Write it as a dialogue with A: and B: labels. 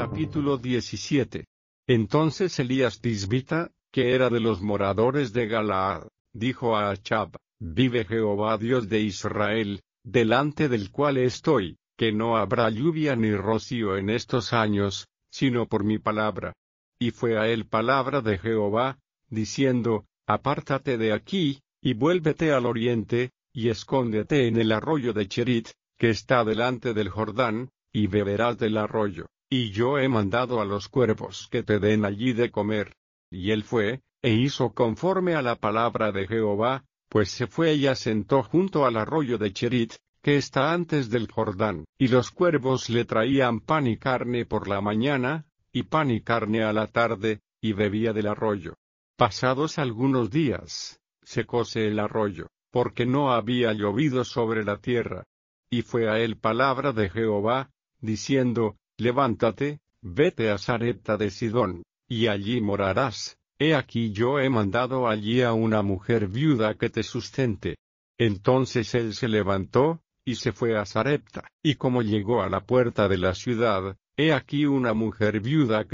A: Capítulo 17. Entonces Elías Tisbita, que era de los moradores de Galaad, dijo a Achab: Vive Jehová Dios de Israel, delante del cual estoy, que no habrá lluvia ni rocío en estos años, sino por mi palabra. Y fue a él palabra de Jehová, diciendo: Apártate de aquí, y vuélvete al oriente, y escóndete en el arroyo de Cherit, que está delante del Jordán, y beberás del arroyo, y yo he mandado a los cuervos que te den allí de comer. Y él fue, e hizo conforme a la palabra de Jehová, pues se fue y asentó junto al arroyo de Cherit, que está antes del Jordán, y los cuervos le traían pan y carne por la mañana, y pan y carne a la tarde, y bebía del arroyo. Pasados algunos días, secóse el arroyo, porque no había llovido sobre la tierra. Y fue a él palabra de Jehová, diciendo: Levántate, vete a Sarepta de Sidón, y allí morarás. He aquí yo he mandado allí a una mujer viuda que te sustente. Entonces él se levantó, y se fue a Sarepta, y como llegó a la puerta de la ciudad, he aquí una mujer viuda que